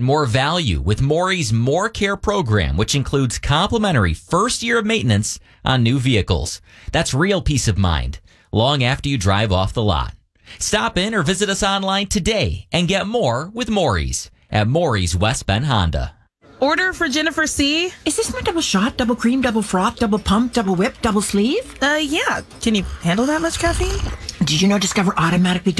more value with Maury's More Care program, which includes complimentary first year of maintenance on new vehicles. That's real peace of mind long after you drive off the lot. Stop in or visit us online today and get more with Maury's at Maury's West Bend Honda. Order for Jennifer C. Is this my double shot, double cream, double froth, double pump, double whip, double sleeve? Yeah. Can you handle that much caffeine? Did you know Discover automatically